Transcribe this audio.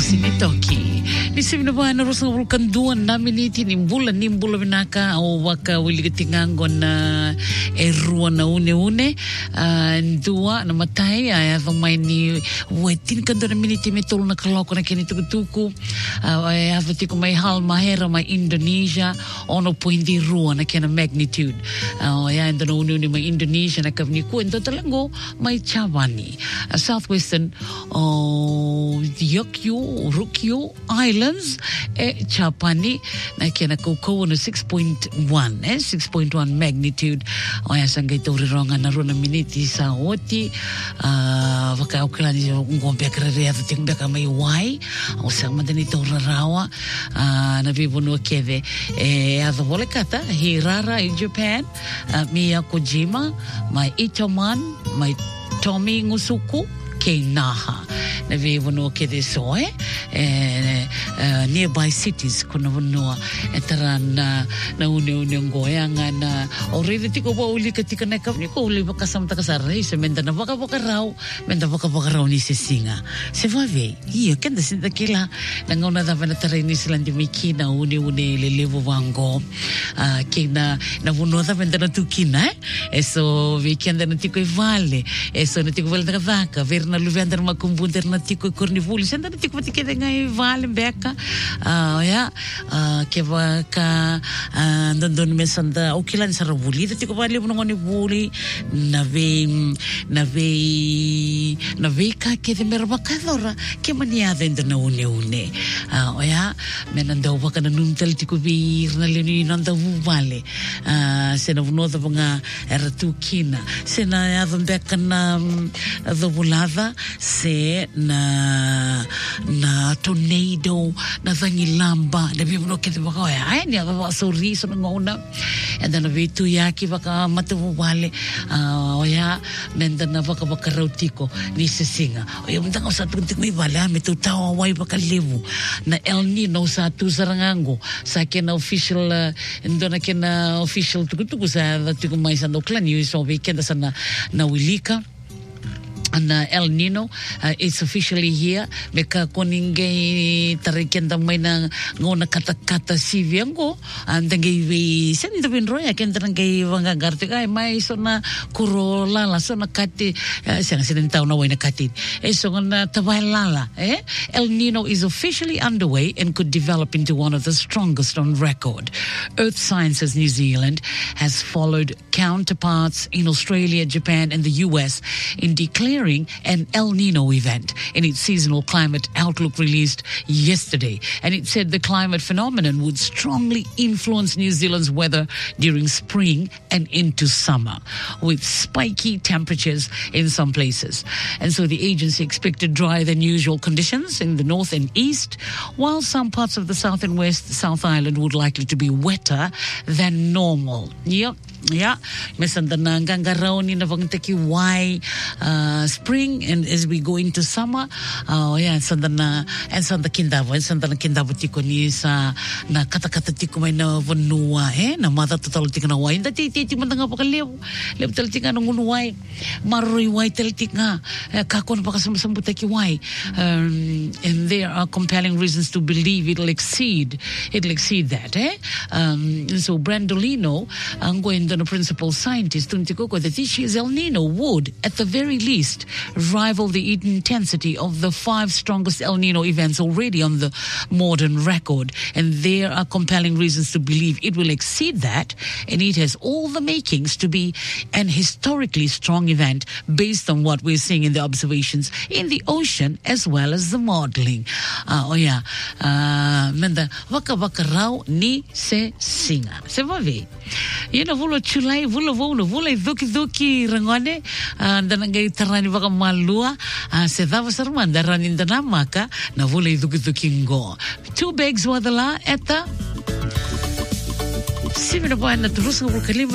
Sinitoki. Nisip na ba na rosang vulkanduan namin iti nimbula vinaka o waka wiligatingangon na eruan na une-une dua namatay ay atong ni waitin kando na miniti metol na kaloko na kinitukutuku ay avati ko may hal mahera may Indonesia 1.2 na kina magnitude ay ando na une-une may Indonesia na kavniku endo talango may Chavani southwestern Ryukyu Islands Chapani na kina kuko na 6.1 magnitude o yasang ito rirongan na ron na miniti sa oti waka uklani ngombe karere ati ngombe may wai o sang madanito rarawa na bibuno kede ato volekata Hirara in Japan Miya Kojima may Itoman may Tomi Ngusuku Keinaha na vivono kede soe nearby cities kuna vono etaran na une ngoyanga na already tiko ba uli katika na kapni ko uli bakasam takasarni se menda na baka raw ni se singa se va ve io kenda sinda kila na ngona da vana tarini silandi mikina une lelevo wango kina na vono da venda na tukina eso weekend na tiko vale eso na tiko vale da vaca verna luvender makumbunter na tiko cornivuli senda na tiko patike ngai vale beka que va ka don mesanda okilan sa rabuli tiko vale mo ngoni buli na ve ka ke de merbakadora ke mania dentro na une menanda wa kana numtel tiko vir na leni nanda vale sena vnoda nga eratukina sena ya beka na dovulada se na tornado na vangilamba na bibno kete baka ay ni aba sorriso ng una and then vitu yaki baka matuwale menda na baka rautiko ni sisinga oy mtang sa tuntik may bala mitutaw way baka levu na El Nino sa tu sarangango sa kena official ndo na kena official tukutuku sa tuku may sa Auckland yu so weekend sa na wilika and El Nino is officially here meka koninge tarikenda may na ngona kata siviango and ngai sendo binroya kendra ngai wanga gartika mai sona kurola la sona kati sena sidentau na wena kati eso ngona tabailala El Nino is officially underway and could develop into one of the strongest on record. Earth Sciences New Zealand has followed counterparts in Australia, Japan and the US in declaring an El Nino event in its seasonal climate outlook released yesterday. And it said the climate phenomenon would strongly influence New Zealand's weather during spring and into summer, with spiky temperatures in some places. And so the agency expected drier than usual conditions in the north and east, while some parts of the south and west, South Island, would likely to be wetter than normal. Mesanda na gangaraw ni na vangteki why spring and as we go into summer sanda kindavo tiko ni sa na kata tiko may na vanua na mata total tiko na why dati mandanga pa kalew tal tika nang unuway marui why tal tika kakon pa kasamsambuta ki why and there are compelling reasons to believe it'll exceed that so Brandolino ang going the principal scientist Tuntikoko that this year's El Nino would at the very least rival the intensity of the 5 strongest El Nino events already on the modern record, and there are compelling reasons to believe it will exceed that, and it has all the makings to be an historically strong event based on what we're seeing in the observations in the ocean as well as the modeling. Menda waka raw ni se singa se vavi vulo chulai vulo duki rangone danangai tarani baka malua se dava sarmanda ranin danamaka na vulo duki ngo 2 bags wadala eta sibina buana turusa